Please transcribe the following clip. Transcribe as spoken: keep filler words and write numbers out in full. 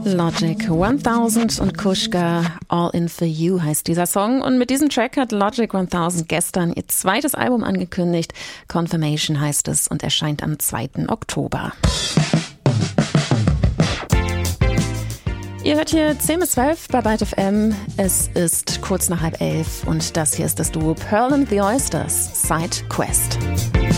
Logic tausend und Kushka, All In For You heißt dieser Song. Und mit diesem Track hat Logic tausend gestern ihr zweites Album angekündigt. Confirmation heißt es und erscheint am zweiten Oktober. Ihr hört hier zehn bis zwölf bei Byte F M. Es ist kurz nach halb elf und das hier ist das Duo Pearl and the Oysters, Side Quest.